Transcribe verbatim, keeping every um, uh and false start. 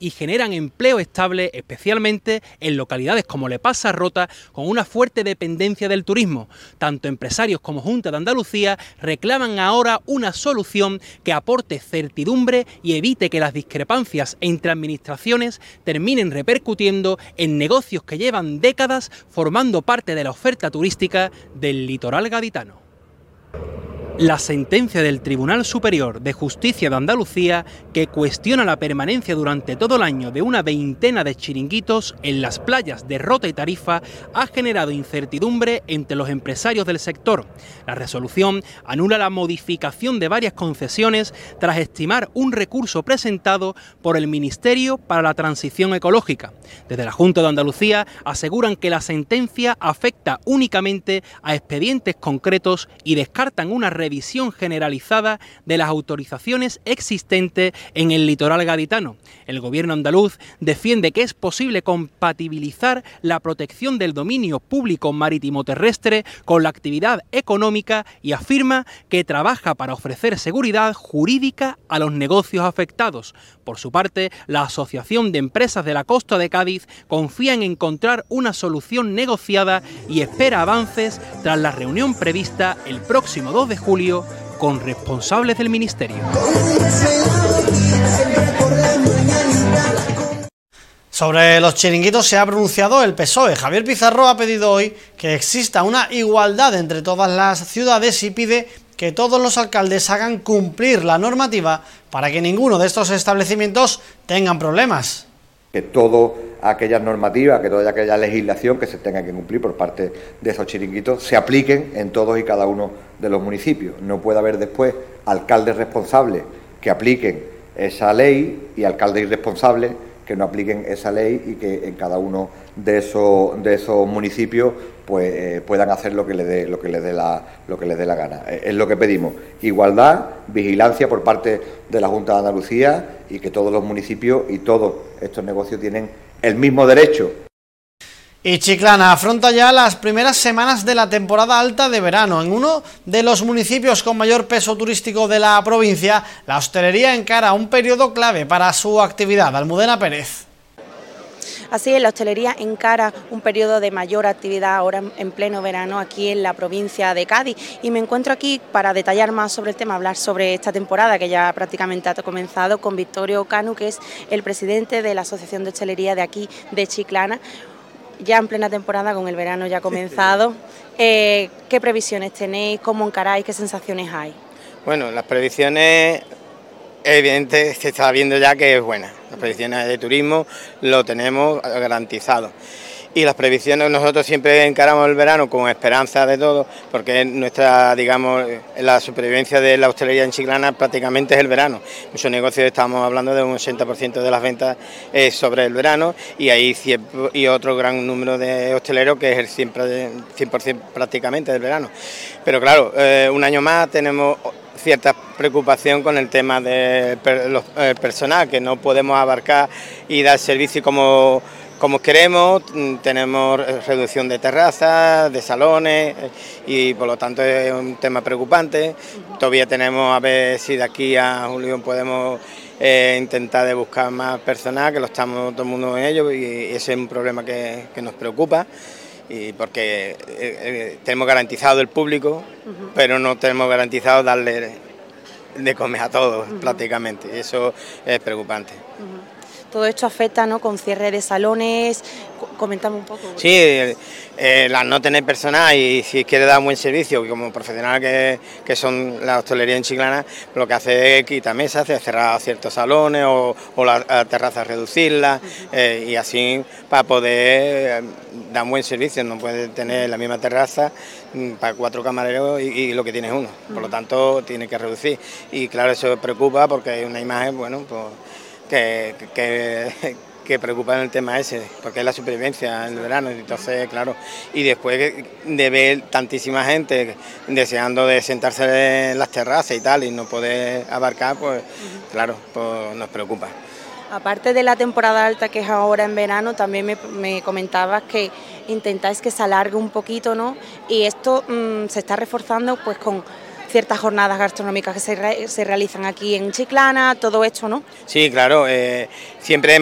y generan empleo estable, especialmente en localidades como Le Pasa Rota, con una fuerte dependencia del turismo. Tanto empresarios como Junta de Andalucía reclaman ahora una solución que aporte certidumbre y evite que las discrepancias entre administraciones terminen repercutiendo en negocios que llevan décadas formando parte de la oferta turística del litoral gaditano. La sentencia del Tribunal Superior de Justicia de Andalucía, que cuestiona la permanencia durante todo el año de una veintena de chiringuitos en las playas de Rota y Tarifa, ha generado incertidumbre entre los empresarios del sector. La resolución anula la modificación de varias concesiones tras estimar un recurso presentado por el Ministerio para la Transición Ecológica. Desde la Junta de Andalucía aseguran que la sentencia afecta únicamente a expedientes concretos y descartan una revisión generalizada de las autorizaciones existentes en el litoral gaditano. El gobierno andaluz defiende que es posible compatibilizar la protección del dominio público marítimo terrestre con la actividad económica y afirma que trabaja para ofrecer seguridad jurídica a los negocios afectados. Por su parte, la Asociación de Empresas de la Costa de Cádiz confía en encontrar una solución negociada y espera avances tras la reunión prevista el próximo dos de julio con responsables del Ministerio. Sobre los chiringuitos se ha pronunciado el P S O E. Javier Pizarro ha pedido hoy que exista una igualdad entre todas las ciudades y pide que todos los alcaldes hagan cumplir la normativa para que ninguno de estos establecimientos tengan problemas. Que todas aquellas normativas, que toda aquella legislación que se tenga que cumplir por parte de esos chiringuitos se apliquen en todos y cada uno de los municipios. No puede haber después alcaldes responsables que apliquen esa ley y alcaldes irresponsables que no apliquen esa ley y que en cada uno de esos de esos municipios pues eh, puedan hacer lo que les dé lo que les dé la lo que les dé la gana. Es lo que pedimos: igualdad, vigilancia por parte de la Junta de Andalucía y que todos los municipios y todos estos negocios tienen el mismo derecho. Y Chiclana afronta ya las primeras semanas de la temporada alta de verano. En uno de los municipios con mayor peso turístico de la provincia, la hostelería encara un periodo clave para su actividad. Almudena Pérez. Así es, la hostelería encara un periodo de mayor actividad ahora en pleno verano aquí en la provincia de Cádiz, y me encuentro aquí para detallar más sobre el tema, hablar sobre esta temporada que ya prácticamente ha comenzado, con Victorio Canu, que es el presidente de la Asociación de Hostelería de aquí de Chiclana. Ya en plena temporada, con el verano ya comenzado, eh, ¿qué previsiones tenéis? ¿Cómo encaráis? ¿Qué sensaciones hay? Bueno, las previsiones, evidentemente se está viendo ya que es buena. Las previsiones de turismo lo tenemos garantizado. Y las previsiones, nosotros siempre encaramos el verano con esperanza de todo, porque nuestra, digamos, la supervivencia de la hostelería en Chiclana prácticamente es el verano. Muchos negocios, estamos hablando de un ochenta por ciento de las ventas es sobre el verano, y hay cien, y otro gran número de hosteleros que es el cien por ciento prácticamente del verano. Pero claro, eh, un año más tenemos cierta preocupación con el tema del de personal, que no podemos abarcar y dar servicio como Como queremos. Tenemos reducción de terrazas, de salones, y por lo tanto es un tema preocupante. Todavía tenemos a ver si de aquí a julio podemos eh, intentar de buscar más personal, que lo estamos todo el mundo en ello, y ese es un problema que, que nos preocupa, y porque eh, eh, tenemos garantizado el público, uh-huh. pero no tenemos garantizado darle de comer a todos, uh-huh. prácticamente, y eso es preocupante. Uh-huh. Todo esto afecta, ¿no?, con cierre de salones. Comentame un poco. Sí, eh, al no tener personal y si quiere dar un buen servicio, como profesional que, que son la hostelería en Chiclana, lo que hace es quitar mesas, cerrar ciertos salones o, o las la terrazas reducirlas, uh-huh. eh, y así para poder dar un buen servicio. No puede tener la misma terraza para cuatro camareros y, y lo que tiene es uno, uh-huh. por lo tanto tiene que reducir. Y claro, eso preocupa porque hay una imagen, bueno, pues que, que, que preocupa en el tema ese, porque es la supervivencia en el verano, entonces claro, y después de ver tantísima gente deseando de sentarse en las terrazas y tal, y no poder abarcar, pues claro, pues nos preocupa. Aparte de la temporada alta que es ahora en verano, también me, me comentabas que intentáis que se alargue un poquito, ¿no? Y esto mmm, se está reforzando pues con ciertas jornadas gastronómicas que se, re, se realizan aquí en Chiclana, todo esto, ¿no? Sí, claro, eh, siempre